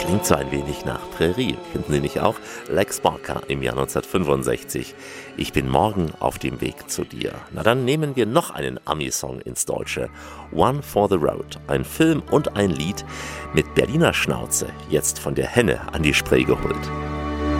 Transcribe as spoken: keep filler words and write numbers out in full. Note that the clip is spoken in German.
klingt so ein wenig nach Prärie, finden Sie nicht auch? Lex Barker im Jahr neunzehnhundertfünfundsechzig. Ich bin morgen auf dem Weg zu dir. Na dann nehmen wir noch einen Ami-Song ins Deutsche. One for the Road. Ein Film und ein Lied mit Berliner Schnauze. Jetzt von der Henne an die Spree geholt.